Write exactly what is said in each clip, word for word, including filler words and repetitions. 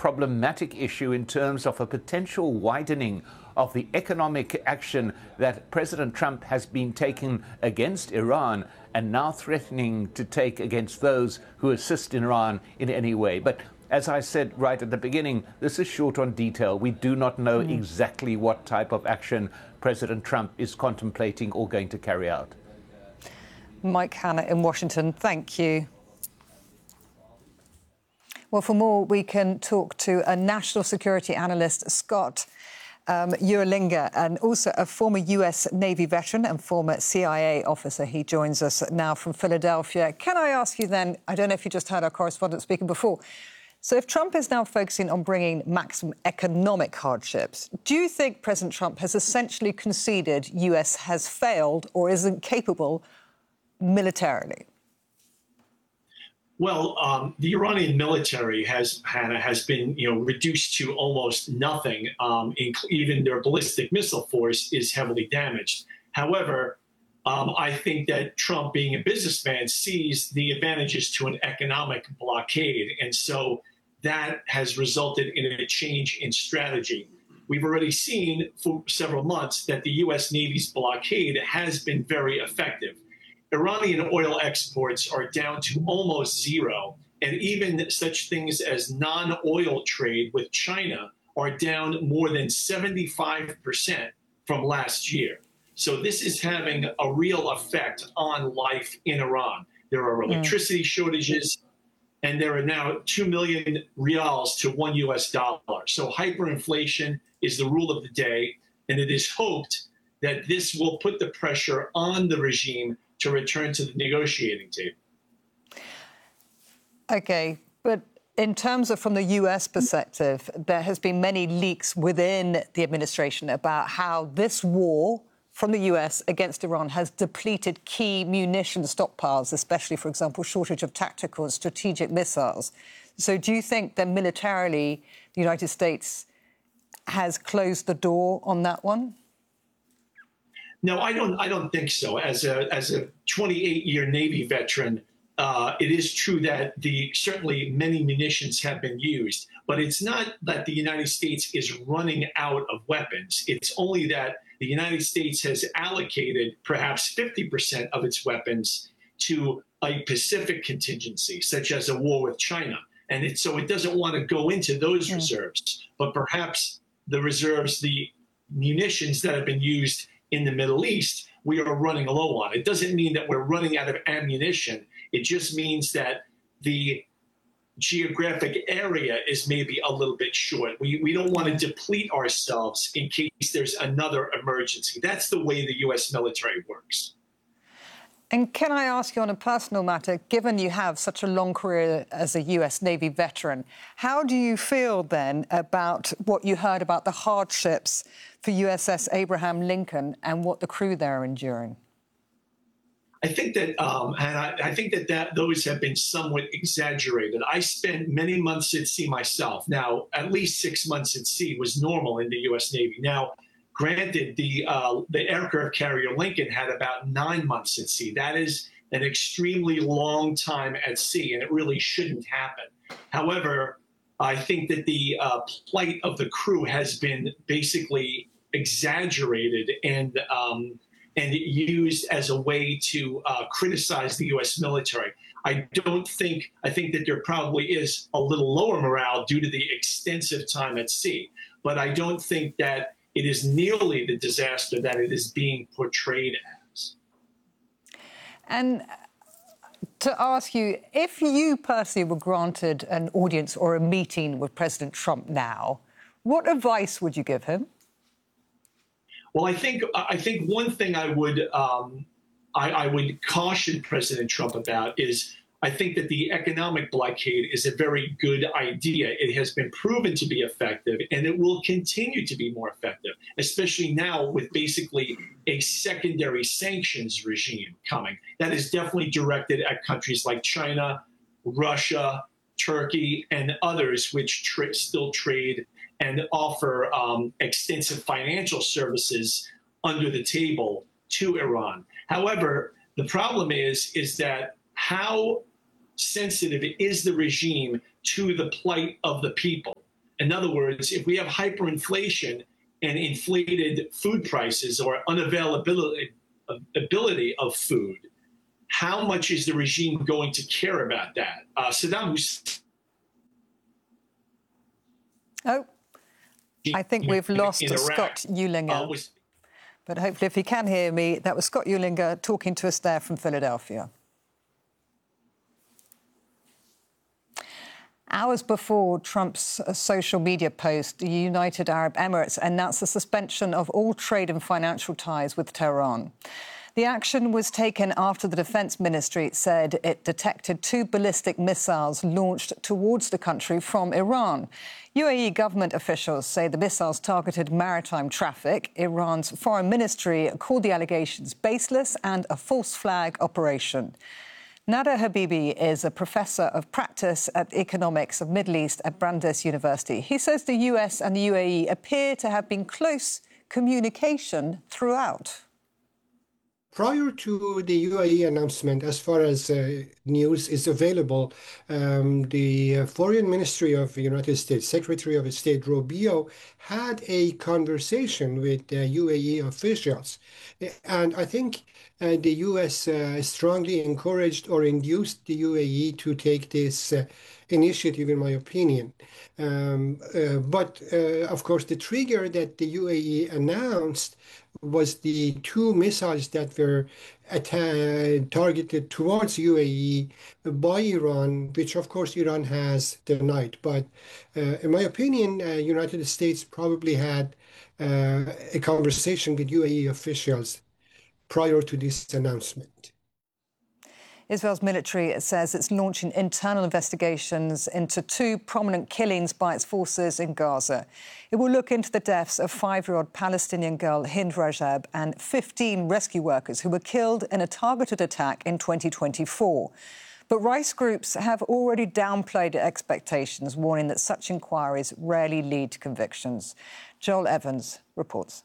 problematic issue in terms of a potential widening of the economic action that President Trump has been taking against Iran and now threatening to take against those who assist Iran in any way. But as I said right at the beginning, this is short on detail. We do not know mm. exactly what type of action President Trump is contemplating or going to carry out. Mike Hanna in Washington, thank you. Well, for more, we can talk to a national security analyst, Scott um, Urlinger, and also a former U S Navy veteran and former C I A officer. He joins us now from Philadelphia. Can I ask you then, I don't know if you just heard our correspondent speaking before, so if Trump is now focusing on bringing maximum economic hardships, do you think President Trump has essentially conceded U S has failed or isn't capable militarily? Well, um, the Iranian military has, Hannah, has been, you know, reduced to almost nothing. Um, even their ballistic missile force is heavily damaged. However, um, I think that Trump, being a businessman, sees the advantages to an economic blockade. And so that has resulted in a change in strategy. We've already seen for several months that the U S Navy's blockade has been very effective. Iranian oil exports are down to almost zero, and even such things as non-oil trade with China are down more than seventy-five percent from last year. So this is having a real effect on life in Iran. There are electricity mm. shortages, and there are now two million rials to one U S dollar. So hyperinflation is the rule of the day, and it is hoped that this will put the pressure on the regime to return to the negotiating table. OK, but in terms of from the U S perspective, there has been many leaks within the administration about how this war from the U S against Iran has depleted key munition stockpiles, especially, for example, shortage of tactical and strategic missiles. So do you think that militarily the United States has closed the door on that one? No, I don't. I don't think so. As a as a twenty-eight year Navy veteran, uh, it is true that the certainly many munitions have been used, but it's not that the United States is running out of weapons. It's only that the United States has allocated perhaps fifty percent of its weapons to a Pacific contingency, such as a war with China, and it, so it doesn't want to go into those mm. reserves. But perhaps the reserves, the munitions that have been used in the Middle East, we are running low on. It doesn't mean that we're running out of ammunition. It just means that the geographic area is maybe a little bit short. We, we don't want to deplete ourselves in case there's another emergency. That's the way the U S military works. And can I ask you on a personal matter, given you have such a long career as a U S Navy veteran, how do you feel then about what you heard about the hardships for U S S Abraham Lincoln and what the crew there are enduring? I think that, um, and I, I think that, that those have been somewhat exaggerated. I spent many months at sea myself. Now, at least six months at sea was normal in the U S Navy. Now, granted, the uh, the aircraft carrier Lincoln had about nine months at sea. That is an extremely long time at sea, and it really shouldn't happen. However, I think that the uh, plight of the crew has been basically exaggerated and um, and used as a way to uh, criticize the U S military. I don't think, I think that there probably is a little lower morale due to the extensive time at sea, but I don't think that it is nearly the disaster that it is being portrayed as. And to ask you, if you personally were granted an audience or a meeting with President Trump now, what advice would you give him? Well, I think I think one thing I would um, I, I would caution President Trump about is I think that the economic blockade is a very good idea. It has been proven to be effective, and it will continue to be more effective, especially now with basically a secondary sanctions regime coming. That is definitely directed at countries like China, Russia, Turkey, and others which tra- still trade and offer um, extensive financial services under the table to Iran. However, the problem is, is that how sensitive is the regime to the plight of the people? In other words, if we have hyperinflation and inflated food prices or unavailability ability of food, how much is the regime going to care about that? Uh, Saddam Hussein. Oh, I think we've lost in Iraq, Scott Uehlinger. Uh, was... But hopefully, if you can hear me, that was Scott Uehlinger talking to us there from Philadelphia. Hours before Trump's social media post, the United Arab Emirates announced the suspension of all trade and financial ties with Tehran. The action was taken after the Defence Ministry said it detected two ballistic missiles launched towards the country from Iran. U A E government officials say the missiles targeted maritime traffic. Iran's foreign ministry called the allegations baseless and a false flag operation. Nada Habibi is a professor of practice at economics of Middle East at Brandeis University. He says the U S and the U A E appear to have been close communication throughout. Prior to the U A E announcement, as far as uh, news is available, um, the uh, Foreign Ministry of the United States, Secretary of State Rubio, had a conversation with uh, U A E officials. And I think uh, the U S uh, strongly encouraged or induced the U A E to take this uh, initiative, in my opinion. Um, uh, but, uh, of course, the trigger that the U A E announced was the two missiles that were targeted towards U A E by Iran, which of course Iran has denied. But uh, in my opinion, uh, United States probably had uh, a conversation with U A E officials prior to this announcement. Israel's military says it's launching internal investigations into two prominent killings by its forces in Gaza. It will look into the deaths of five-year-old Palestinian girl Hind Rajab and fifteen rescue workers who were killed in a targeted attack in twenty twenty-four. But rights groups have already downplayed expectations, warning that such inquiries rarely lead to convictions. Joel Evans reports.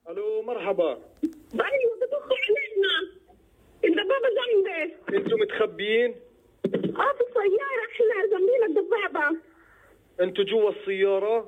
الدبابة جنبي انتوا متخبيين؟ اه في السيارة احنا جنبينا الدبابة انتوا جوا السيارة؟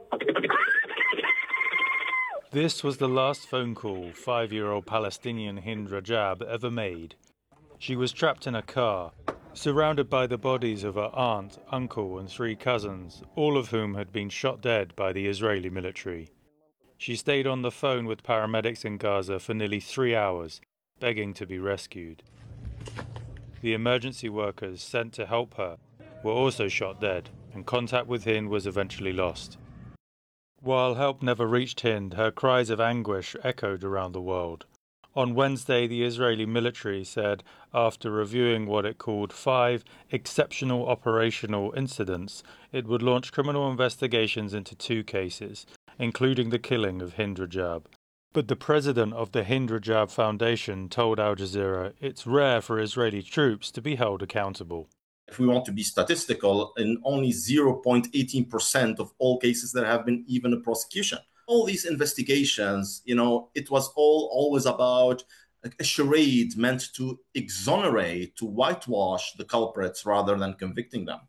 This was the last phone call five-year-old Palestinian Hind Rajab ever made. She was trapped in a car, surrounded by the bodies of her aunt, uncle and three cousins, all of whom had been shot dead by the Israeli military. She stayed on the phone with paramedics in Gaza for nearly three hours, begging to be rescued. The emergency workers sent to help her were also shot dead, and contact with Hind was eventually lost. While help never reached Hind, her cries of anguish echoed around the world. On Wednesday, the Israeli military said, after reviewing what it called five exceptional operational incidents, it would launch criminal investigations into two cases, including the killing of Hind Rajab. But the president of the Hind Rajab Foundation told Al Jazeera it's rare for Israeli troops to be held accountable. If we want to be statistical, in only zero point one eight percent of all cases there have been even a prosecution. All these investigations, you know, it was all always about a charade meant to exonerate, to whitewash the culprits rather than convicting them.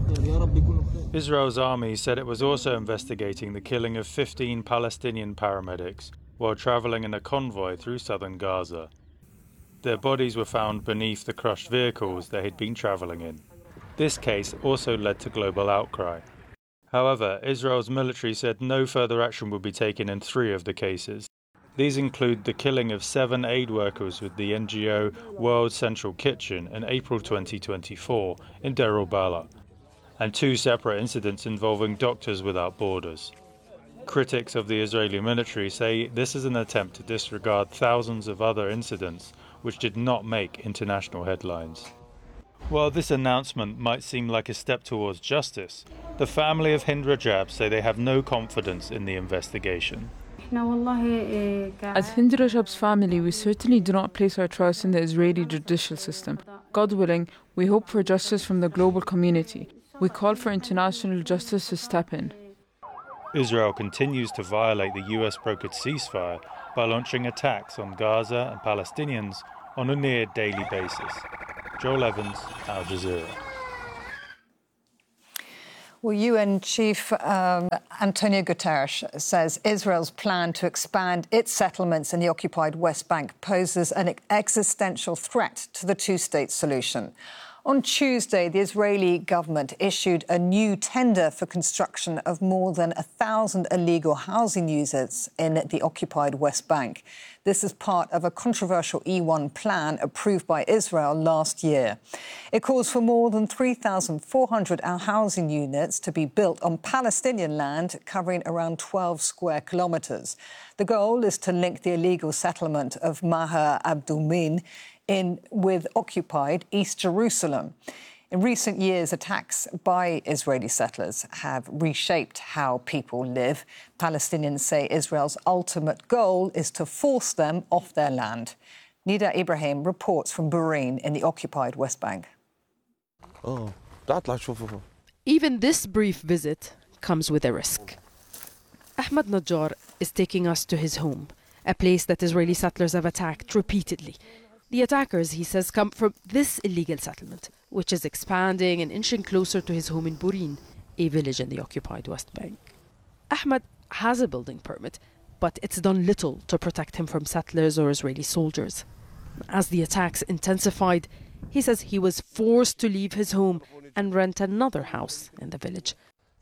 Israel's army said it was also investigating the killing of fifteen Palestinian paramedics while travelling in a convoy through southern Gaza. Their bodies were found beneath the crushed vehicles they had been travelling in. This case also led to global outcry. However, Israel's military said no further action would be taken in three of the cases. These include the killing of seven aid workers with the N G O World Central Kitchen in April twenty twenty-four in Deir al-Balah, and two separate incidents involving Doctors Without Borders. Critics of the Israeli military say this is an attempt to disregard thousands of other incidents which did not make international headlines. While this announcement might seem like a step towards justice, the family of Hind Rajab say they have no confidence in the investigation. As Hind Rajab's family, we certainly do not place our trust in the Israeli judicial system. God willing, we hope for justice from the global community. We call for international justice to step in. Israel continues to violate the U S-brokered ceasefire by launching attacks on Gaza and Palestinians on a near daily basis. Joel Evans, Al Jazeera. Well, U N Chief um, Antonio Guterres says Israel's plan to expand its settlements in the occupied West Bank poses an existential threat to the two-state solution. On Tuesday, the Israeli government issued a new tender for construction of more than a thousand illegal housing units in the occupied West Bank. This is part of a controversial E one plan approved by Israel last year. It calls for more than three thousand four hundred housing units to be built on Palestinian land covering around twelve square kilometres. The goal is to link the illegal settlement of Maher Abdulmin in with occupied East Jerusalem. In recent years, attacks by Israeli settlers have reshaped how people live. Palestinians say Israel's ultimate goal is to force them off their land. Nida Ibrahim reports from Bureen in the occupied West Bank. Oh, even this brief visit comes with a risk. Ahmad Najjar is taking us to his home, a place that Israeli settlers have attacked repeatedly. The attackers, he says, come from this illegal settlement, which is expanding and inching closer to his home in Bureen, a village in the occupied West Bank. Ahmad has a building permit, but it's done little to protect him from settlers or Israeli soldiers. As the attacks intensified, he says he was forced to leave his home and rent another house in the village.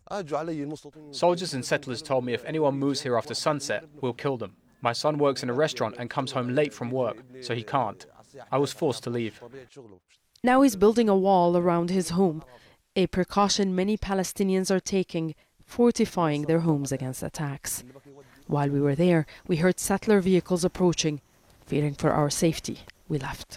Soldiers and settlers told me if anyone moves here after sunset, we'll kill them. My son works in a restaurant and comes home late from work, so he can't. I was forced to leave. Now he's building a wall around his home, a precaution many Palestinians are taking, fortifying their homes against attacks. While we were there, we heard settler vehicles approaching. Fearing for our safety, we left.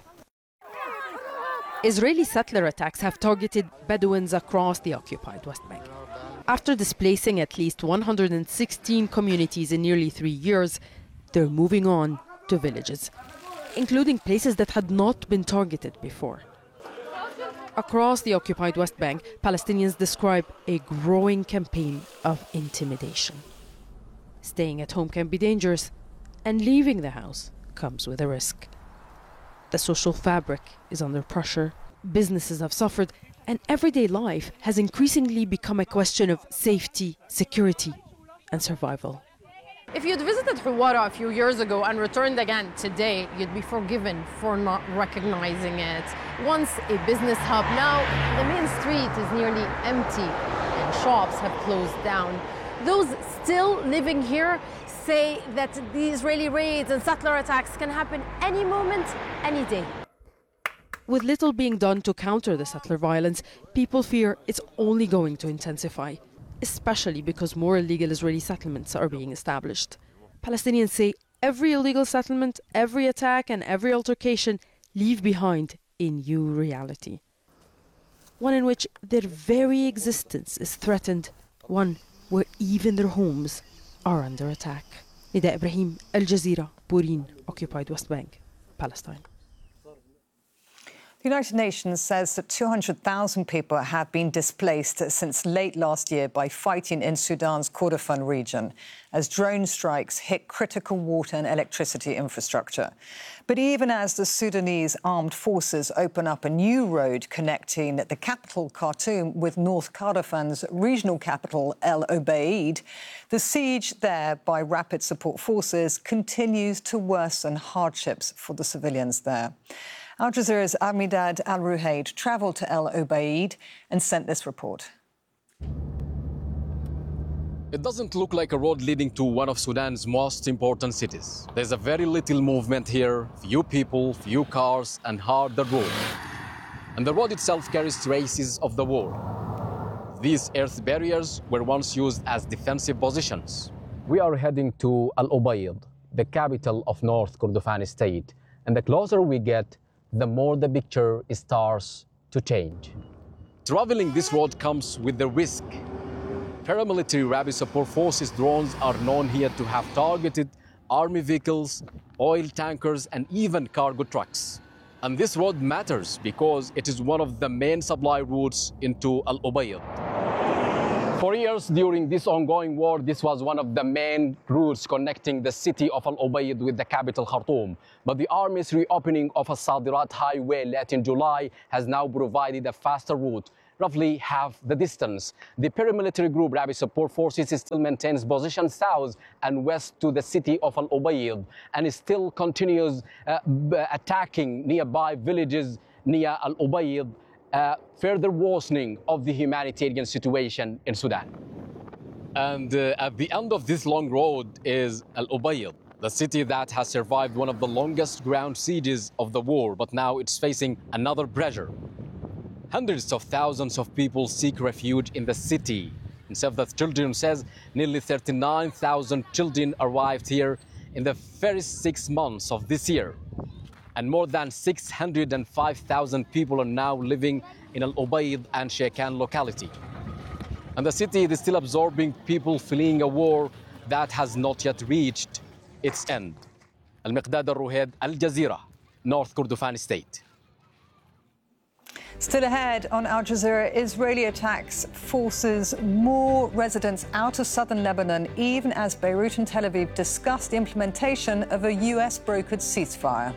Israeli settler attacks have targeted Bedouins across the occupied West Bank. After displacing at least one hundred sixteen communities in nearly three years, they're moving on to villages, including places that had not been targeted before. Across the occupied West Bank, Palestinians describe a growing campaign of intimidation. Staying at home can be dangerous, and leaving the house comes with a risk. The social fabric is under pressure, businesses have suffered, and everyday life has increasingly become a question of safety, security, and survival. If you'd visited Huwara a few years ago and returned again today, you'd be forgiven for not recognizing it. Once a business hub, now the main street is nearly empty and shops have closed down. Those still living here say that the Israeli raids and settler attacks can happen any moment, any day. With little being done to counter the settler violence, people fear it's only going to intensify, especially because more illegal Israeli settlements are being established. Palestinians say every illegal settlement, every attack and every altercation leave behind a new reality. One in which their very existence is threatened, one where even their homes are under attack. Nida Ibrahim, Al Jazeera, Bureen, occupied West Bank, Palestine. The United Nations says that two hundred thousand people have been displaced since late last year by fighting in Sudan's Kordofan region as drone strikes hit critical water and electricity infrastructure. But even as the Sudanese armed forces open up a new road connecting the capital Khartoum with North Kordofan's regional capital El Obeid, the siege there by rapid support forces continues to worsen hardships for the civilians there. Al Jazeera's Amidad Al-Ruhaid travelled to El Obeid and sent this report. It doesn't look like a road leading to one of Sudan's most important cities. There's a very little movement here, few people, few cars, and hard the road. And the road itself carries traces of the war. These earth barriers were once used as defensive positions. We are heading to Al Obeid, the capital of North Kordofan state. And the closer we get, the more the picture starts to change. Traveling this road comes with the risk. Paramilitary rapid support forces drones are known here to have targeted army vehicles, oil tankers, and even cargo trucks. And this road matters because it is one of the main supply routes into Al Obeid. For years during this ongoing war, this was one of the main routes connecting the city of Al Obeid with the capital Khartoum. But the army's reopening of a Sadirat highway late in July has now provided a faster route, roughly half the distance. The paramilitary group Rapid Support Forces still maintains position south and west to the city of Al Ubayd and still continues uh, attacking nearby villages near Al Ubayd, uh, further worsening of the humanitarian situation in Sudan. And uh, at the end of this long road is Al Ubayd, the city that has survived one of the longest ground sieges of the war, but now it's facing another pressure. Hundreds of thousands of people seek refuge in the city. And Save the Children says nearly thirty-nine thousand children arrived here in the first six months of this year. And more than six hundred five thousand people are now living in Al Ubayd and Shekan locality. And the city is still absorbing people fleeing a war that has not yet reached its end. Al-Miqdad Al-Ruhaid, Al Jazeera, North Kordofan State. Still ahead on Al Jazeera, Israeli attacks forces more residents out of southern Lebanon, even as Beirut and Tel Aviv discuss the implementation of a U S-brokered ceasefire.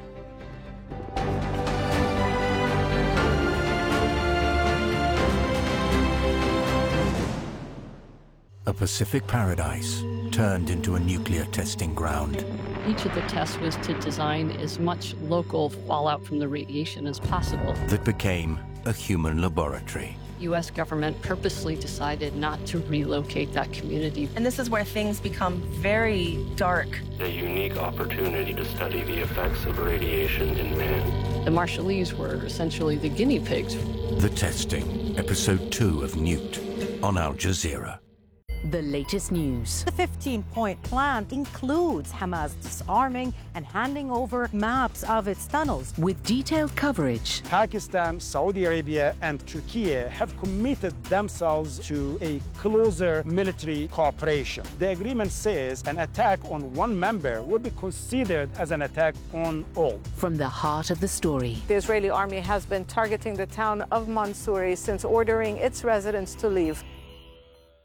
A Pacific paradise turned into a nuclear testing ground. Each of the tests was to design as much local fallout from the radiation as possible. That became a human laboratory. U S government purposely decided not to relocate that community. And this is where things become very dark. A unique opportunity to study the effects of radiation in man. The Marshallese were essentially the guinea pigs. The Testing, episode two of Newt on Al Jazeera. The latest news. The fifteen-point plan includes Hamas disarming and handing over maps of its tunnels. With detailed coverage. Pakistan, Saudi Arabia, and Turkey have committed themselves to a closer military cooperation. The agreement says an attack on one member would be considered as an attack on all. From the heart of the story. The Israeli army has been targeting the town of Mansouri since ordering its residents to leave.